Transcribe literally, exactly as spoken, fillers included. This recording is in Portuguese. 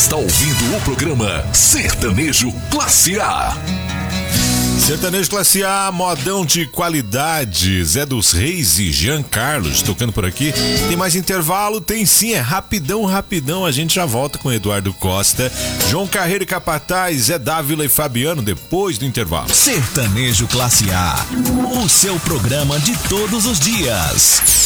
está ouvindo o programa Sertanejo Classe A. Sertanejo Classe A, modão de qualidade. Zé dos Reis e Jean Carlos tocando por aqui. Tem mais intervalo? Tem sim, é rapidão, rapidão. A gente já volta com Eduardo Costa, João Carreiro e Capataz, Zé Dávila e Fabiano depois do intervalo. Sertanejo Classe A, o seu programa de todos os dias.